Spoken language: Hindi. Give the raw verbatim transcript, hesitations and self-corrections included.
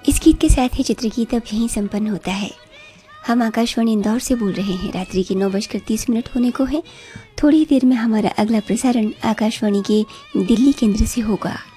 इस गीत के साथ ही चित्रगीत अब यहीं संपन्न होता है। हम आकाशवाणी इंदौर से बोल रहे हैं। रात्रि के नौ बजकर तीस मिनट होने को है। थोड़ी देर में हमारा अगला प्रसारण आकाशवाणी के दिल्ली केंद्र से होगा।